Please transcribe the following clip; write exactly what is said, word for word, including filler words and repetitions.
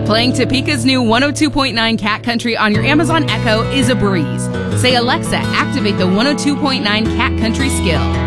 Playing Topeka's new one oh two point nine Cat Country on your Amazon Echo is a breeze. Say, Alexa, activate the one oh two point nine Cat Country skill.